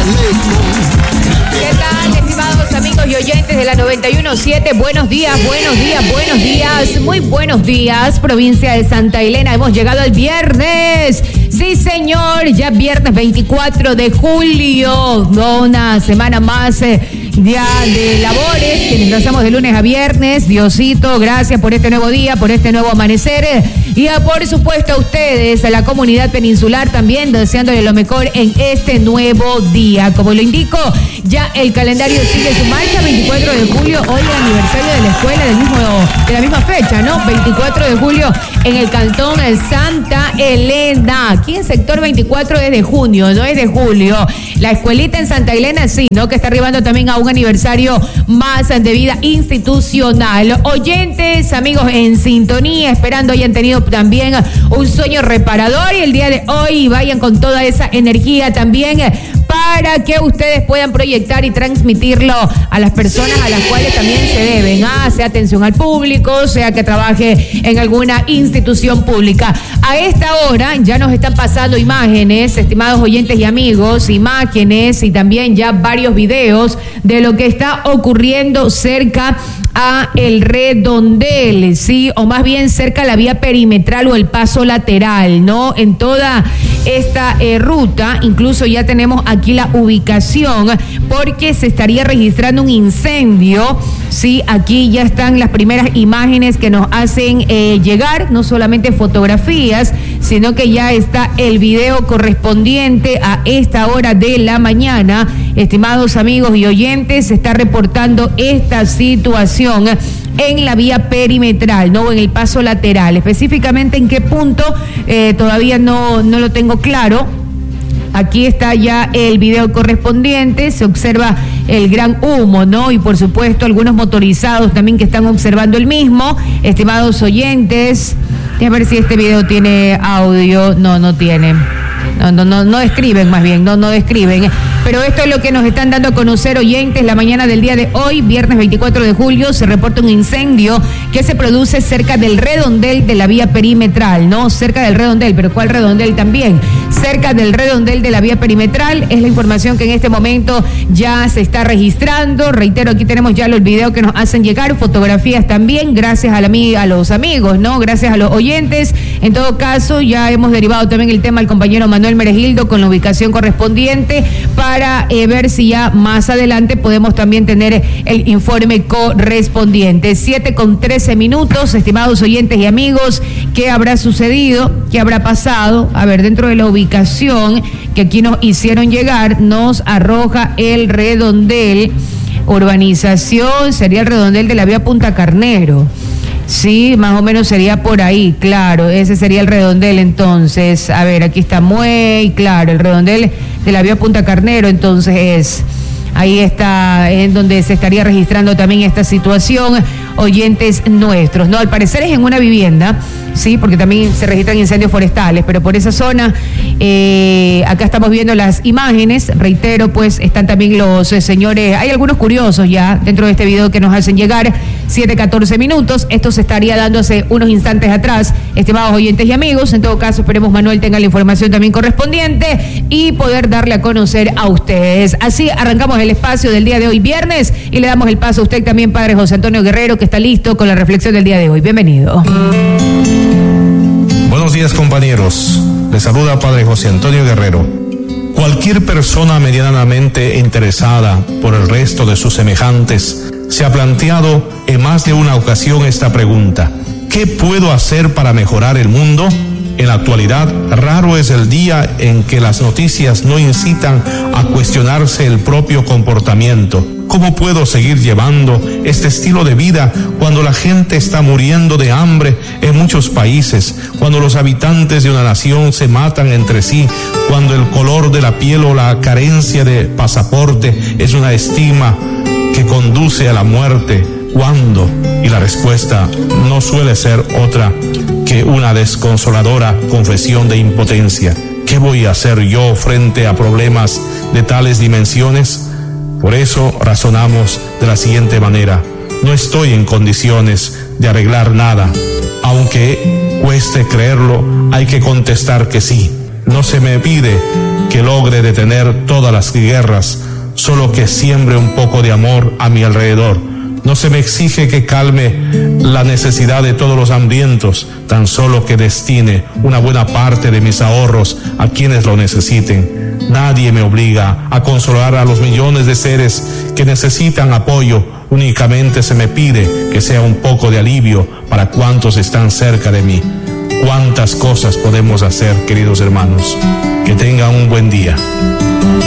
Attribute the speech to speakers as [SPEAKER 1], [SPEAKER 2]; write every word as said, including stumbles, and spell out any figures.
[SPEAKER 1] ¿Qué tal, estimados amigos y oyentes de la noventa y uno punto siete? Buenos días, buenos días, buenos días, muy buenos días, provincia de Santa Elena. Hemos llegado al viernes. Sí, señor, ya viernes veinticuatro de julio, una semana más eh, ya de labores que nos trazamos de lunes a viernes. Diosito, gracias por este nuevo día, por este nuevo amanecer. Y a, por supuesto a ustedes, a la comunidad peninsular también, deseándole lo mejor en este nuevo día. Como lo indico, ya el calendario sigue su marcha. Veinticuatro de julio, hoy el aniversario de la escuela del mismo, de la misma fecha, ¿no? veinticuatro de julio en el cantón Santa Elena. Aquí en sector veinticuatro es de junio, no es de julio. La escuelita en Santa Elena sí, ¿no? Que está arribando también a un aniversario más de vida institucional. Oyentes, amigos en sintonía, esperando hayan tenido también un sueño reparador y el día de hoy vayan con toda esa energía también para que ustedes puedan proyectar y transmitirlo a las personas a las cuales también se deben, ah, sea atención al público, sea que trabaje en alguna institución pública. A esta hora ya nos están pasando imágenes, estimados oyentes y amigos, imágenes y también ya varios videos de lo que está ocurriendo cerca a el Redondel, sí, o más bien cerca a la vía perimetral o el paso lateral, ¿no? En toda esta eh, ruta, incluso ya tenemos aquí la ubicación, porque se estaría registrando un incendio, sí, aquí ya están las primeras imágenes que nos hacen eh, llegar, no solamente fotografías, sino que ya está el video correspondiente a esta hora de la mañana. Estimados amigos y oyentes, se está reportando esta situación en la vía perimetral, no en el paso lateral. Específicamente en qué punto, eh, todavía no, no lo tengo claro. Aquí está ya el video correspondiente, se observa el gran humo, ¿no? Y por supuesto algunos motorizados también que están observando el mismo. Estimados oyentes, déjame ver si este video tiene audio. No, no tiene. No, no, no, no describen más bien, no, no describen. Pero esto es lo que nos están dando a conocer, oyentes. La mañana del día de hoy, viernes veinticuatro de julio, se reporta un incendio que se produce cerca del redondel de la vía perimetral, ¿no? Cerca del redondel, pero ¿cuál redondel también? Cerca del redondel de la vía perimetral, es la información que en este momento ya se está registrando. Reitero, aquí tenemos ya los videos que nos hacen llegar, fotografías también, gracias a, la, a los amigos, ¿no? Gracias a los oyentes. En todo caso, ya hemos derivado también el tema al compañero Manuel Meregildo con la ubicación correspondiente para eh, ver si ya más adelante podemos también tener el informe correspondiente. siete con trece minutos, estimados oyentes y amigos, ¿qué habrá sucedido? ¿Qué habrá pasado? A ver, dentro de la ubicación que aquí nos hicieron llegar, nos arroja el redondel, urbanización, sería el redondel de la vía Punta Carnero. Sí, más o menos sería por ahí, claro, ese sería el redondel entonces. A ver, aquí está muy claro, el redondel de la vía Punta Carnero, entonces es, ahí está, en donde se estaría registrando también esta situación, oyentes nuestros, ¿no? Al parecer es en una vivienda, sí, porque también se registran incendios forestales, pero por esa zona, eh, acá estamos viendo las imágenes, reitero, pues están también los eh, señores, hay algunos curiosos ya dentro de este video que nos hacen llegar, siete catorce minutos, esto se estaría dando hace unos instantes atrás, estimados oyentes y amigos. En todo caso, esperemos Manuel tenga la información también correspondiente y poder darle a conocer a ustedes. Así arrancamos el espacio del día de hoy viernes y le damos el paso a usted también, padre José Antonio Guerrero, que está listo con la reflexión del día de hoy. Bienvenido.
[SPEAKER 2] Buenos días, compañeros. Les saluda padre José Antonio Guerrero. Cualquier persona medianamente interesada por el resto de sus semejantes se ha planteado en más de una ocasión esta pregunta: ¿qué puedo hacer para mejorar el mundo? En la actualidad, raro es el día en que las noticias no incitan a cuestionarse el propio comportamiento. ¿Cómo puedo seguir llevando este estilo de vida cuando la gente está muriendo de hambre en muchos países, cuando los habitantes de una nación se matan entre sí, cuando el color de la piel o la carencia de pasaporte es una estigma que conduce a la muerte? ¿Cuándo? Y la respuesta no suele ser otra que una desconsoladora confesión de impotencia. ¿Qué voy a hacer yo frente a problemas de tales dimensiones? Por eso razonamos de la siguiente manera: no estoy en condiciones de arreglar nada. Aunque cueste creerlo, hay que contestar que sí. No se me pide que que logre detener todas las guerras, solo que siembre un poco de amor a mi alrededor. No se me exige que calme la necesidad de todos los hambrientos, tan solo que destine una buena parte de mis ahorros a quienes lo necesiten. Nadie me obliga a consolar a los millones de seres que necesitan apoyo. Únicamente se me pide que sea un poco de alivio para cuantos están cerca de mí. ¿Cuántas cosas podemos hacer, queridos hermanos? Que tengan un buen día.